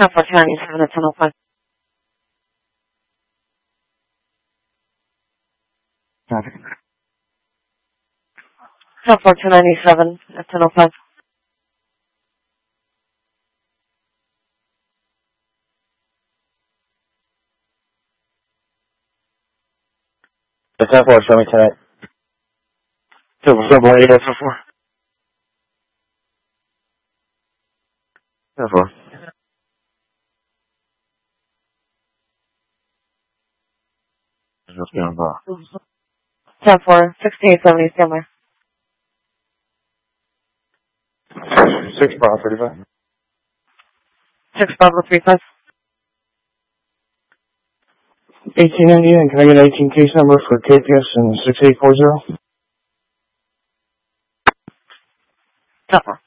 Top 497 at 10:05. Traffic. Top 4297 at 10:05. The 10-4, show me tonight. Subway, 10-4. 10-4. Just beyond bar. Top 4, 6870, stand by. 6 bar, 35. 6 Bravo 35. 1890, and can I get an 18 case number for KPS and 6840? Top 4.